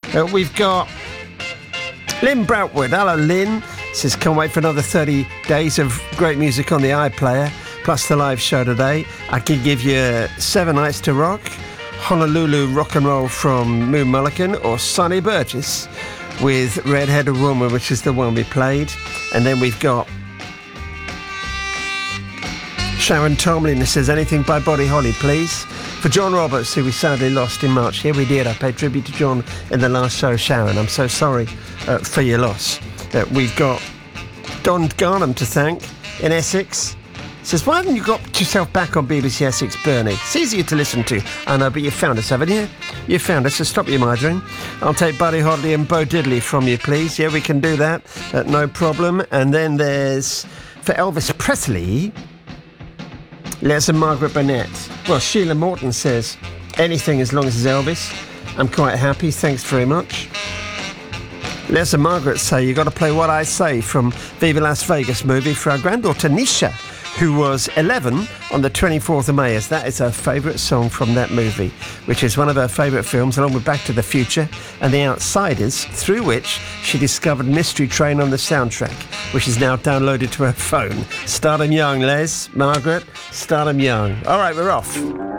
We've got Lynn Broutwood. Hello, Lynn. Says, can't wait for another 30 days of great music on the iPlayer, plus the live show today. I can give you 7 Nights to Rock, Honolulu Rock and Roll from Moon Mulligan, or Sonny Burgess with Red-Headed Woman, which is the one we played. And then we've got Sharon Tomlin that says, anything by Buddy Holly, please. For John Roberts, who we sadly lost in March. Here we did. I paid tribute to John in the last show, Sharon. I'm so sorry for your loss. We've got Don Garnham to thank in Essex. Says, why haven't you got yourself back on BBC Essex, Bernie? It's easier to listen to. I know, but you found us, haven't you? You found us, so stop your mithering. I'll take Buddy Holly and Bo Diddley from you, please. Yeah, we can do that. No problem. And then there's, for Elvis Presley, Les and Margaret Burnett. Well, Sheila Morton says, anything as long as it's Elvis. I'm quite happy, thanks very much. Les and Margaret say, you got to play What I Say from Viva Las Vegas movie for our granddaughter Nisha, who was 11 on the 24th of May, as that is her favourite song from that movie, which is one of her favourite films, along with Back to the Future and The Outsiders, through which she discovered Mystery Train on the soundtrack, which is now downloaded to her phone. Start 'em young, Les, Margaret, start 'em young. All right, we're off.